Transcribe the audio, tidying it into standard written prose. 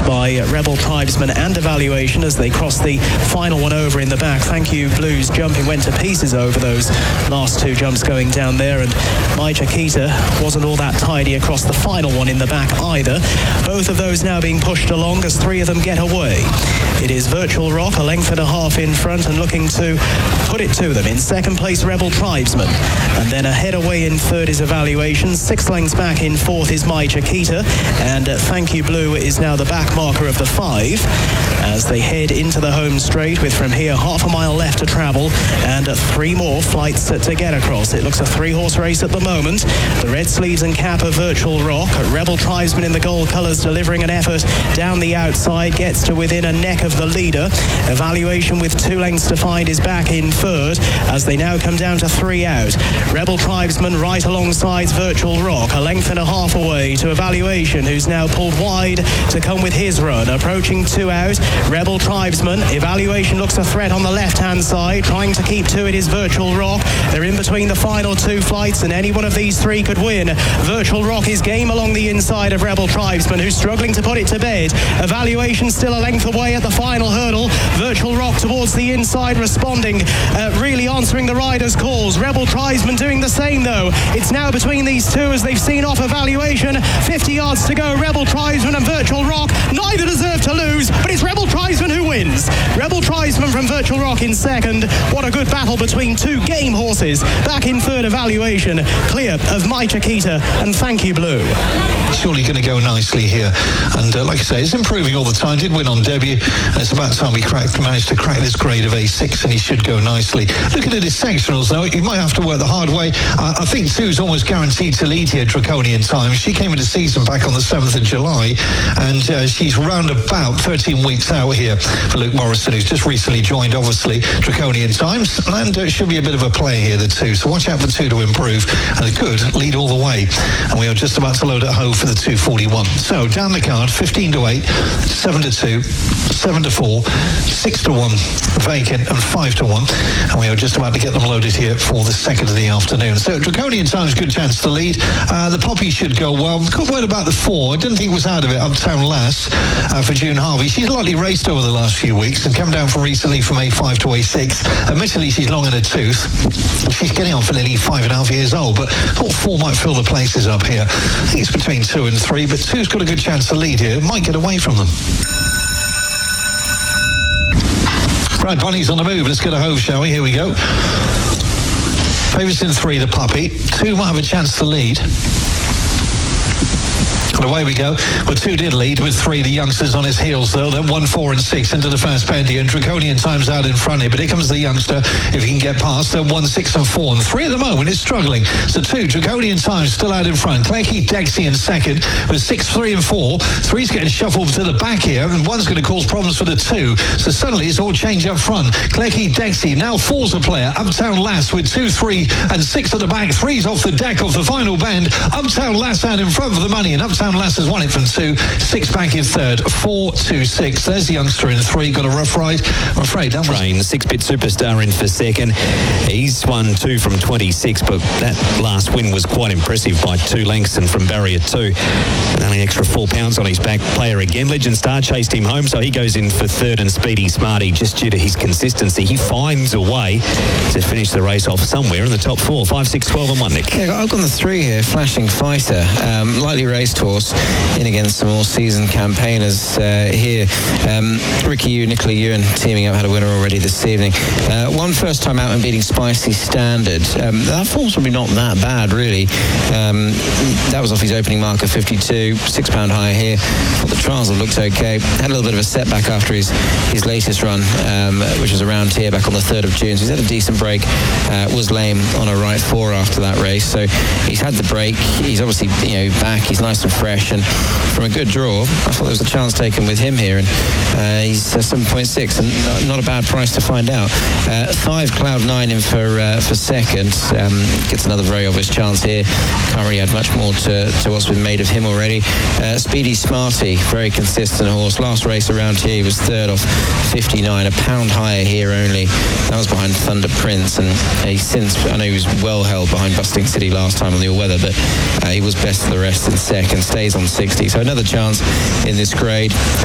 by Rebel Tribesman and Evaluation as they crossed the final one over in the back. Thank You Blues jumping went to pieces over those last two jumps going down there, and My Chiquita wasn't all that tidy across the final one in the back either. Both of those now being pushed along as three of them get away. It is Virtual Rock, a length and a half in front and looking to put it to them. In second place, Rebel Tribesman. And then ahead away in third is Evaluation. 6 lengths back in fourth is My Chiquita. And Thank You Blue is now the back marker of the 5 as they head into the home straight with from here half a mile left to travel and 3 more flights to get across. It looks a 3-horse race at the moment. The red sleeves and cap of Virtual Rock. Rebel Tribesman in the gold colours delivering an effort down the outside, gets to within a neck of the leader. Evaluation with 2 lengths to find is back in third as they now come down to 3 out. Rebel Tribesman right alongside Virtual Rock, a length and a half away to Evaluation, who's now pulled wide to come with his run. Approaching 2 out, Rebel Tribesman. Evaluation looks a threat on the left-hand side. Trying to keep to it is Virtual Rock. They're in between the final 2 flights and any one of these 3 could win. Virtual Rock is game along the inside of Rebel Tribesman, who's struggling to put it to bed. Evaluation still a length away at the final hurdle. Virtual Rock towards the inside, responding, really answering the rider's calls. Rebel Tribesman doing the same though. It's now between these two as they've seen off Evaluation. 50 yards to go. Rebel Tribesman and Virtual Rock, neither deserve to lose, but it's Rebel Tribesman who wins. Rebel Tribesman from Virtual Rock in second. What a good battle between 2 game horses. Back in third, Evaluation, clear of My Chiquita and Thank You Blue. Surely going to go nicely here, and like I say, it's improving all the time. Did win on debut, and it's about time we managed to crack this grade of A6, and he should go nicely. Looking at his sectionals though, he might have to work the hard way. I think Sue's almost guaranteed to lead here, Draconian Times. She came into season back on the 7th of July, and she's round about 13 weeks out here for Luke Morrison, who's just recently joined, obviously, Draconian Times, and should be a bit of a play here, the 2. So watch out for 2 to improve, and it could lead all the way. And we are just about to load at home for the 2:41. So down the card, 15 to 8, 7 to 2, 7 to 4, 6 to 1, vacant, and 5 to 1. And we are just about to get them loaded here for the second of the afternoon. So Draconian Times, good chance to lead. The Poppy should go well. Good word about the 4. I didn't think it was out of it, Uptown Lass, for June Harvey. She's lightly raced over the last few weeks and come down from recently from A5 to A6. Admittedly, she's long in a tooth. She's getting on for nearly 5.5 years old, but I thought 4 might fill the places up here. I think it's between 2 and 3, but 2's got a good chance to lead here. Might get away from them. Right, Bonnie's on the move. Let's get a hove, shall we? Here we go. Favourites in 3, the Puppy. 2 might have a chance to lead. And away we go. Well, 2 did lead with 3, the youngsters on his heels, though. Then 1, 4 and 6 into the first pendy, and Draconian Times out in front here. But here comes the youngster, if he can get past. Then 1, 6 and 4. And 3 at the moment is struggling. So 2, Draconian Times still out in front. Clecky Dexy in second with 6, 3 and 4. 3's getting shuffled to the back here, and 1's going to cause problems for the 2. So suddenly it's all change up front. Clecky Dexy, now 4's a player. Uptown Lass with 2, 3 and 6 at the back. 3's off the deck off the final bend. Uptown Lass out in front for the money, and Uptown Lass has won it from 2. 6 back in third. 4, 2, 6. There's the youngster in 3. Got a rough ride, I'm afraid. That was... Train, 6-bit Superstar in for second. He's won 2 from 26, but that last win was quite impressive by 2 lengths, and from barrier 2. And only an extra 4 pounds on his back. Player again. Legend Star chased him home, so he goes in for third, and Speedy Smarty, just due to his consistency, he finds a way to finish the race off somewhere in the top 4. 5, 6, 12 and 1, Nick. Yeah, I've got the 3 here, Flashing Fighter. Lightly raced horse in against some more seasoned campaigners here. Ricky Nicola Ewan teaming up, had a winner already this evening. 1 first time out and beating Spicy Standard. That form's probably not that bad, really. That was off his opening mark of 52, £6 higher here. But the trials have looked okay. Had a little bit of a setback after his latest run, which was around here back on the 3rd of June. So he's had a decent break. Was lame on a right 4 after that race. So he's had the break. He's obviously back. He's nice and fresh, and from a good draw, I thought there was a chance taken with him here, and he's 7.6, and not a bad price to find out. 5 Cloud9 in for second. Gets another very obvious chance here. Can't really add much more to what's been made of him already. Speedy Smarty, very consistent horse. Last race around here, he was 3rd off 59, £1 higher here only. That was behind Thunder Prince, and he's since, I know he was well held behind Busting City last time on the all-weather, but he was best of the rest in second, stays on 60. So another chance in this grade.